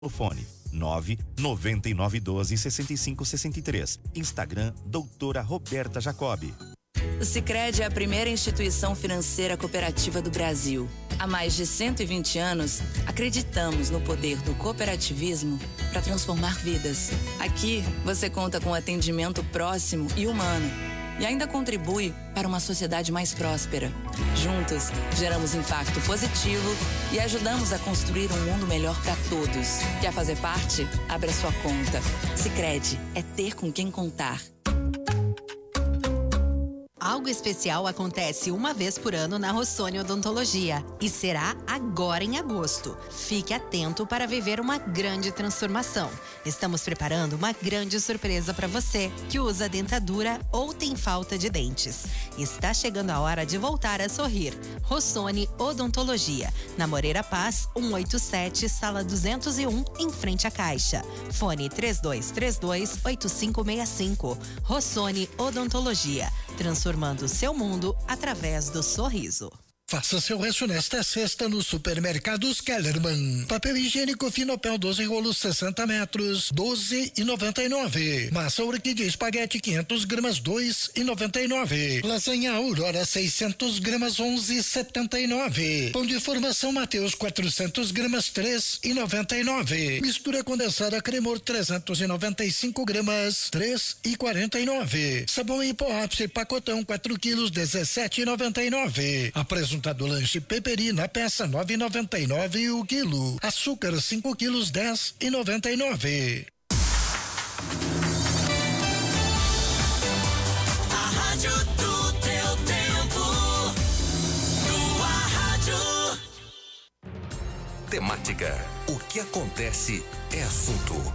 O fone 99912-6563. Instagram, doutora Roberta Jacobi. O Sicredi é a primeira instituição financeira cooperativa do Brasil. Há mais de 120 anos, acreditamos no poder do cooperativismo para transformar vidas. Aqui, você conta com atendimento próximo e humano. E ainda contribui para uma sociedade mais próspera. Juntos, geramos impacto positivo e ajudamos a construir um mundo melhor para todos. Quer fazer parte? Abra sua conta. Sicredi é ter com quem contar. Algo especial acontece uma vez por ano na Rossoni Odontologia e será agora em agosto. Fique atento para viver uma grande transformação. Estamos preparando uma grande surpresa para você que usa dentadura ou tem falta de dentes. Está chegando a hora de voltar a sorrir. Rossoni Odontologia, na Moreira Paz, 187, sala 201, em frente à Caixa. Fone 3232-8565. Rossoni Odontologia, transformando seu mundo através do sorriso. Faça seu rancho nesta sexta no Supermercados Kellerman. Papel higiênico Finopel 12 rolos 60 metros, 12,99. Massa orquídea espaguete 500 gramas, 2,99. Lasanha Aurora 600 gramas, 11,79. Pão de formação Mateus 400 gramas, 3,99. Mistura condensada Cremor 395 gramas, 3,49. Sabão em pó ápice pacotão 4 quilos, 17,99. Apresentado do lanche Peperi na peça 9,99 o quilo. Açúcar 5 quilos, 10,99. A rádio do teu tempo, tua rádio. Temática. O que acontece é assunto.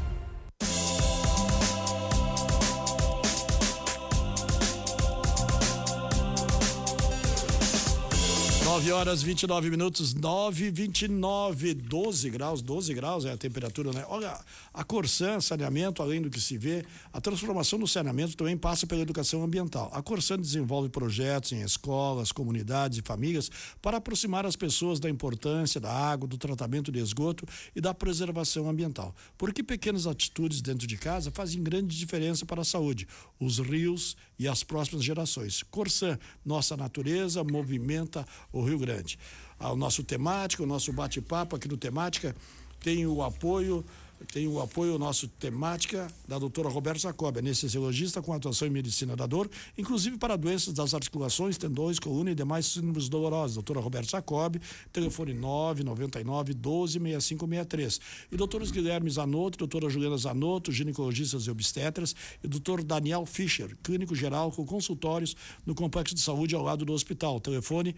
9h29, 9h29, 12 graus é a temperatura, né? Olha, a Corsan Saneamento, além do que se vê, a transformação do saneamento também passa pela educação ambiental. A Corsan desenvolve projetos em escolas, comunidades e famílias para aproximar as pessoas da importância da água, do tratamento de esgoto e da preservação ambiental. Porque pequenas atitudes dentro de casa fazem grande diferença para a saúde, os rios e as próximas gerações. Corsan, nossa natureza movimenta o Rio Grande. O nosso temática, o nosso bate-papo aqui no Temática tem o apoio nosso temática da doutora Roberta Jacobi, anestesiologista com atuação em medicina da dor, inclusive para doenças das articulações, tendões, coluna e demais síndromes dolorosas. Doutora Roberta Jacobi, telefone 999-12-6563. E doutores Guilherme Zanotto, doutora Juliana Zanotto, ginecologistas e obstetras, e doutor Daniel Fischer, clínico geral com consultórios no Complexo de Saúde ao lado do hospital. Telefone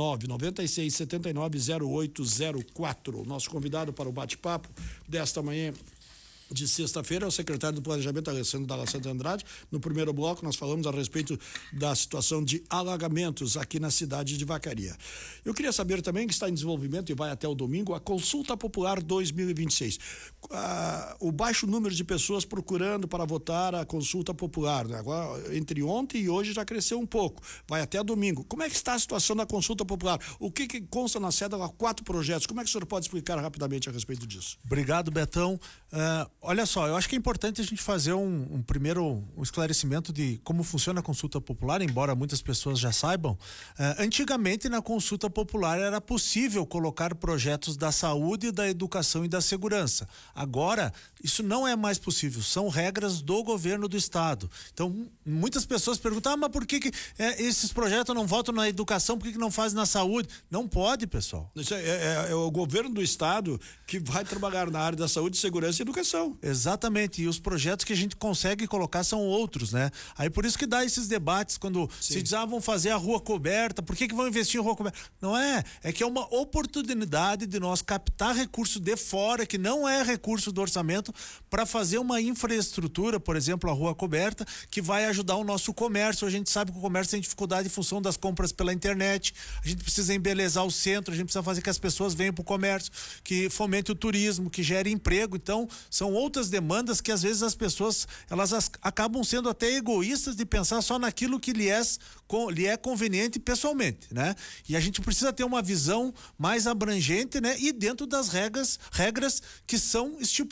996-790804. O nosso convidado para o bate-papo desta manhã de sexta-feira é o secretário do Planejamento, Alessandro D'Alessandro Andrade. No primeiro bloco nós falamos a respeito da situação de alagamentos aqui na cidade de Vacaria. Eu queria saber também que está em desenvolvimento e vai até o domingo a Consulta Popular 2026. O baixo número de pessoas procurando para votar a Consulta Popular, né? Agora, entre ontem e hoje já cresceu um pouco, vai até domingo. Como é que está a situação da Consulta Popular? O que consta na cédula? 4 projetos. Como é que o senhor pode explicar rapidamente a respeito disso? Obrigado, Betão. Olha só, eu acho que é importante a gente fazer um primeiro esclarecimento de como funciona a consulta popular, embora muitas pessoas já saibam. Antigamente, na consulta popular era possível colocar projetos da saúde, da educação e da segurança. Agora, isso não é mais possível, são regras do governo do estado. Então, muitas pessoas perguntam, mas por que esses projetos não votam na educação, por que não fazem na saúde? Não pode, pessoal. Isso é o governo do estado que vai trabalhar na área da saúde, segurança e educação. Exatamente, e os projetos que a gente consegue colocar são outros, né? Aí por isso que dá esses debates quando se diz, vão fazer a rua coberta, por que vão investir em rua coberta? Não é que é uma oportunidade de nós captar recurso de fora, que não é recurso do orçamento, para fazer uma infraestrutura, por exemplo, a rua coberta, que vai ajudar o nosso comércio. A gente sabe que o comércio tem dificuldade em função das compras pela internet, a gente precisa embelezar o centro, a gente precisa fazer que as pessoas venham para o comércio, que fomente o turismo, que gere emprego. Então, são outras demandas que às vezes as pessoas elas acabam sendo até egoístas de pensar só naquilo que lhe é conveniente pessoalmente, né? E a gente precisa ter uma visão mais abrangente, né? E dentro das regras que são estipuladas